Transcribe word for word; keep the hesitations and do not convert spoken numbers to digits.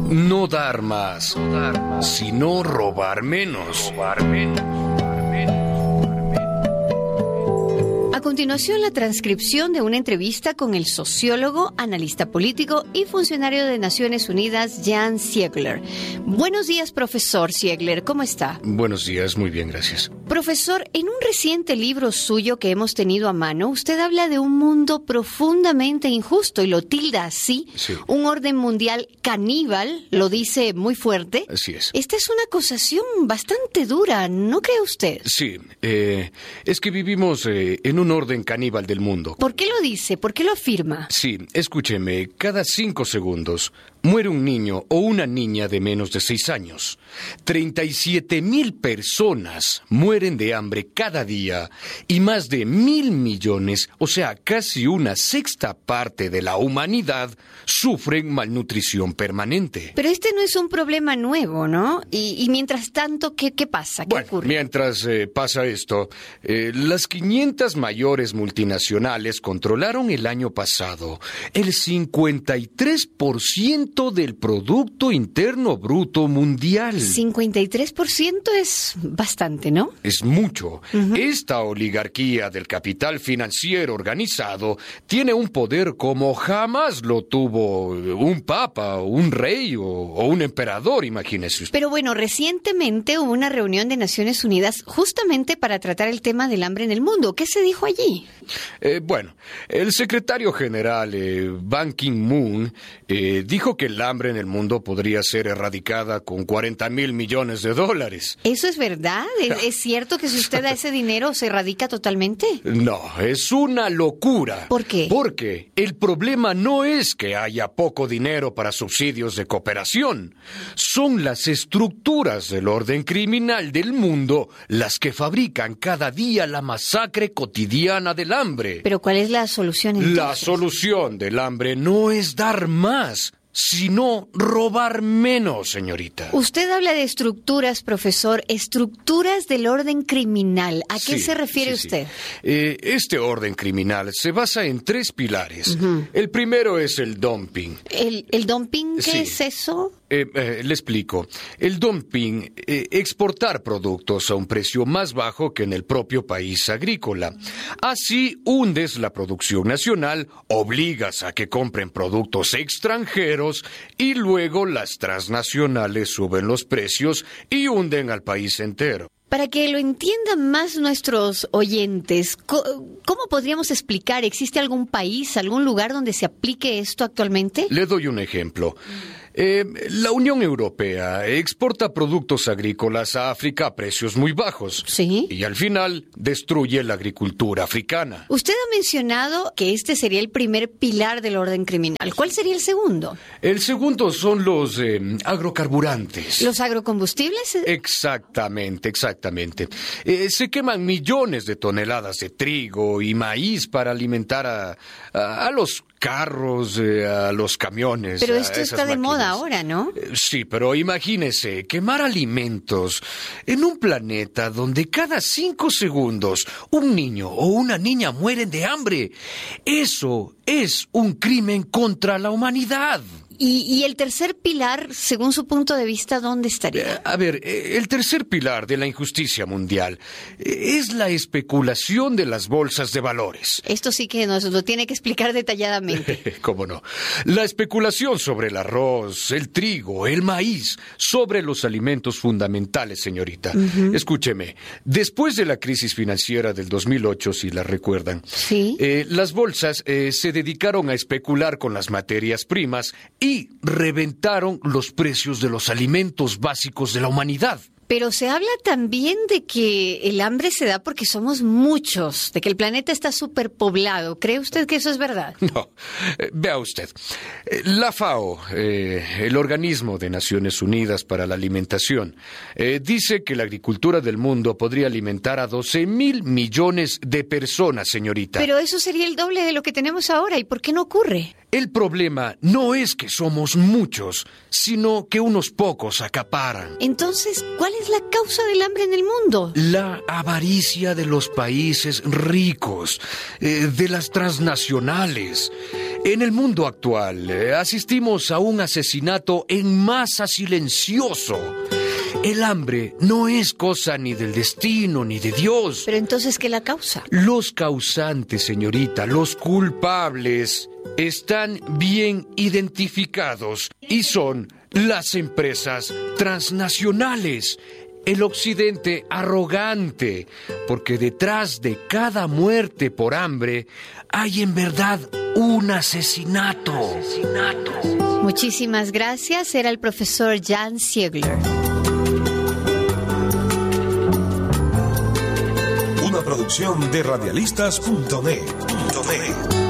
No dar más, sino robar menos. Robar menos. A continuación, la transcripción de una entrevista con el sociólogo, analista político y funcionario de Naciones Unidas, Jan Ziegler. Buenos días, profesor Ziegler, ¿cómo está? Buenos días, muy bien, gracias. Profesor, en un reciente libro suyo que hemos tenido a mano, usted habla de un mundo profundamente injusto y lo tilda así. Sí. Un orden mundial caníbal, lo dice muy fuerte. Así es. Esta es una acusación bastante dura, ¿no cree usted? Sí, eh, es que vivimos eh, en un orden caníbal del mundo. ¿Por qué lo dice? ¿Por qué lo afirma? Sí, escúcheme, cada cinco segundos muere un niño o una niña de menos de seis años. treinta y siete mil personas mueren de hambre cada día y más de mil millones, o sea, casi una sexta parte de la humanidad, sufren malnutrición permanente. Pero este no es un problema nuevo, ¿no? Y, y mientras tanto, ¿qué, qué pasa? ¿Qué Bueno, ocurre? mientras eh, pasa esto, eh, las quinientas mayores multinacionales controlaron el año pasado el cincuenta y tres por ciento del Producto Interno Bruto Mundial. cincuenta y tres por ciento es bastante, ¿no? Es mucho. Uh-huh. Esta oligarquía del capital financiero organizado tiene un poder como jamás lo tuvo un papa, un rey o, o un emperador, imagínese usted. Pero bueno, recientemente hubo una reunión de Naciones Unidas justamente para tratar el tema del hambre en el mundo. ¿Qué se dijo allí? Eh, bueno, el secretario general eh, Ban Ki-moon eh, dijo que el hambre en el mundo podría ser erradicada con cuarenta mil millones de dólares. ¿Eso es verdad? ¿Es, ¿Es cierto que si usted da ese dinero se erradica totalmente? No, es una locura. ¿Por qué? Porque el problema no es que haya poco dinero para subsidios de cooperación. Son las estructuras del orden criminal del mundo las que fabrican cada día la masacre cotidiana del hambre. ¿Pero cuál es la solución entonces? La solución del hambre no es dar más, sino robar menos, señorita. Usted habla de estructuras, profesor, estructuras del orden criminal. ¿A qué Sí, se refiere sí, usted? Sí. Eh, este orden criminal se basa en tres pilares. Uh-huh. El primero es el dumping. ¿El, el dumping? ¿Qué Sí. es eso? Eh, eh, le explico. El dumping, eh, exportar productos a un precio más bajo que en el propio país agrícola. Así hundes la producción nacional, obligas a que compren productos extranjeros y luego las transnacionales suben los precios y hunden al país entero. Para que lo entiendan más nuestros oyentes, ¿cómo podríamos explicar? ¿Existe algún país, algún lugar donde se aplique esto actualmente? Le doy un ejemplo. Eh, la Unión Europea exporta productos agrícolas a África a precios muy bajos. Sí. Y al final destruye la agricultura africana. Usted ha mencionado que este sería el primer pilar del orden criminal. ¿Cuál sería el segundo? El segundo son los eh, agrocarburantes. ¿Los agrocombustibles? Exactamente, exactamente. Eh, se queman millones de toneladas de trigo y maíz para alimentar a, a, a los carros, eh, a los camiones. Pero a esto esas está de máquinas. moda ahora, ¿no? Eh, Sí, pero imagínese, quemar alimentos en un planeta donde cada cinco segundos un niño o una niña mueren de hambre. Eso es un crimen contra la humanidad. Y, y el tercer pilar, según su punto de vista, ¿dónde estaría? A ver, el tercer pilar de la injusticia mundial es la especulación de las bolsas de valores. Esto sí que nos lo tiene que explicar detalladamente. ¿Cómo no? La especulación sobre el arroz, el trigo, el maíz, sobre los alimentos fundamentales, señorita. Uh-huh. Escúcheme, después de la crisis financiera del dos mil ocho, si la recuerdan, ¿Sí? eh, las bolsas eh, se dedicaron a especular con las materias primas y Y reventaron los precios de los alimentos básicos de la humanidad. Pero se habla también de que el hambre se da porque somos muchos, de que el planeta está superpoblado. ¿Cree usted que eso es verdad? No, eh, vea usted. Eh, la FAO, eh, el Organismo de Naciones Unidas para la Alimentación, eh, dice que la agricultura del mundo podría alimentar a doce mil millones de personas, señorita. Pero eso sería el doble de lo que tenemos ahora. ¿Y por qué no ocurre? El problema no es que somos muchos, sino que unos pocos acaparan. Entonces, ¿cuál es la causa del hambre en el mundo? La avaricia de los países ricos, eh, de las transnacionales. En el mundo actual eh, asistimos a un asesinato en masa silencioso. El hambre no es cosa ni del destino ni de Dios. Pero entonces, ¿qué la causa? Los causantes, señorita, los culpables, están bien identificados y son las empresas transnacionales. El occidente arrogante, porque detrás de cada muerte por hambre hay en verdad un asesinato. asesinato. Muchísimas gracias. Era el profesor Jan Ziegler. Una producción de radialistas punto net.